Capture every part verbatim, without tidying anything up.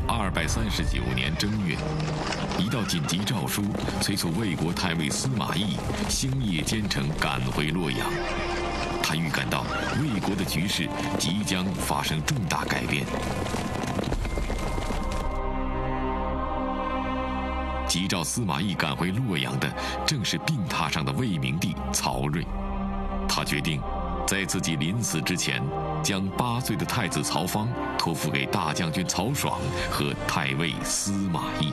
二百三十九年正月，一道紧急诏书催促魏国太尉司马懿星夜兼程赶回洛阳。他预感到魏国的局势即将发生重大改变。急召司马懿赶回洛阳的，正是病榻上的魏明帝曹睿。他决定在自己临死之前，将八岁的太子曹芳托付给大将军曹爽和太尉司马懿。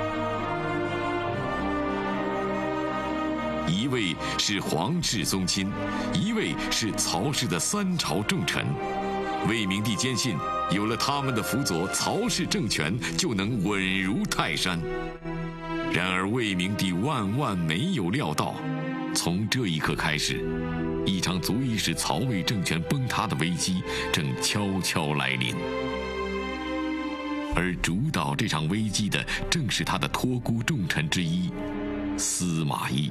一位是皇室宗亲，一位是曹氏的三朝重臣。魏明帝坚信，有了他们的辅佐，曹氏政权就能稳如泰山。然而魏明帝万万没有料到，从这一刻开始，一场足以使曹魏政权崩塌的危机正悄悄来临。而主导这场危机的，正是他的托孤重臣之一司马懿。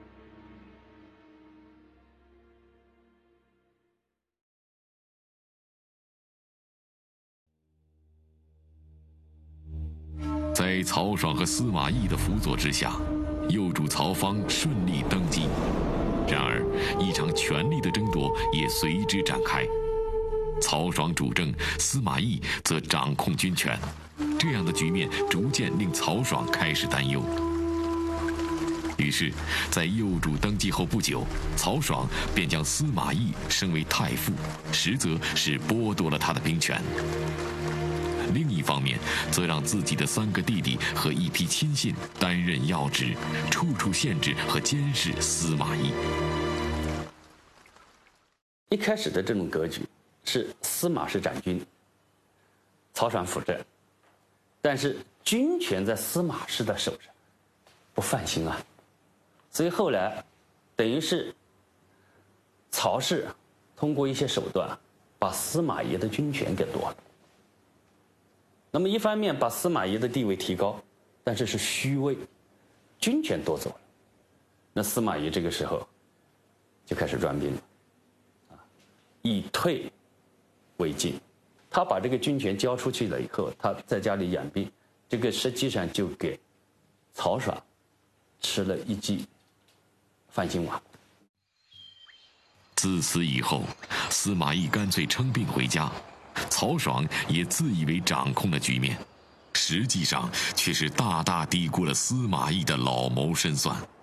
在曹爽和司马懿的辅佐之下，幼主曹芳顺利登基。然而，一场权力的争夺也随之展开。曹爽主政，司马懿则掌控军权，这样的局面逐渐令曹爽开始担忧。于是，在幼主登基后不久，曹爽便将司马懿升为太傅，实则是剥夺了他的兵权。另一方面，则让自己的三个弟弟和一批亲信担任要职，处处限制和监视司马懿。 一开始的这种格局是司马氏掌军，曹爽辅政，但是军权在司马氏的手上，不放心啊，所以后来等于是曹氏通过一些手段把司马懿的军权给夺了。那么一方面把司马懿的地位提高，但是是虚位，军权夺走了。那司马懿这个时候就开始专兵了，啊，以退为进。他把这个军权交出去了以后，他在家里养病，这个实际上就给曹爽吃了一剂放心丸。 自此以后，司马懿干脆称病回家。曹爽也自以为掌控了局面，实际上却是大大低估了司马懿的老谋深算。